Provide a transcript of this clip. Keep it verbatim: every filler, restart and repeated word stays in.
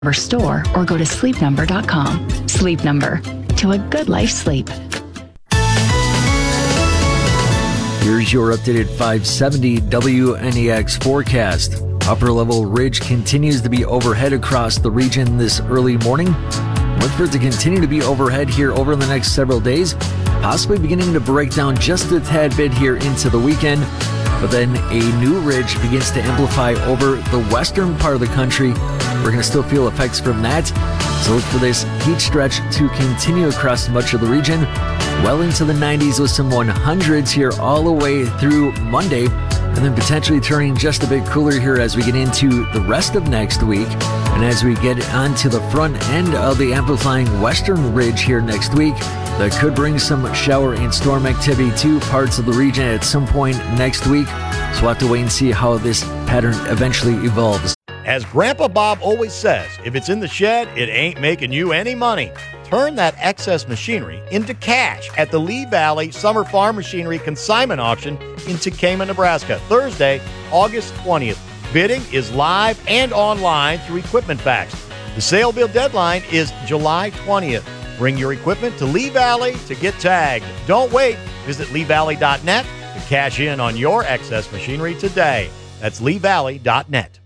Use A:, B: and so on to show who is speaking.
A: store or go to sleep number dot com. Sleep Number. To a good life sleep.
B: Here's your updated five seventy W N E X forecast. Upper level ridge continues to be overhead across the region this early morning. Look for it to continue to be overhead here over the next several days, possibly beginning to break down just a tad bit here into the weekend. But then a new ridge begins to amplify over the western part of the country. We're going to still feel effects from that. So look for this heat stretch to continue across much of the region, well into the nineties with some hundreds here all the way through Monday, and then potentially turning just a bit cooler here as we get into the rest of next week. And as we get onto the front end of the amplifying western ridge here next week, that could bring some shower and storm activity to parts of the region at some point next week. So we'll have to wait and see how this pattern eventually evolves.
C: As Grandpa Bob always says, if it's in the shed, it ain't making you any money. Turn that excess machinery into cash at the Lee Valley Summer Farm Machinery Consignment Auction in Tekamah, Nebraska, Thursday, August twentieth. Bidding is live and online through Equipment Facts. The sale bid deadline is July twentieth. Bring your equipment to Lee Valley to get tagged. Don't wait. Visit lee valley dot net to cash in on your excess machinery today. That's lee valley dot net.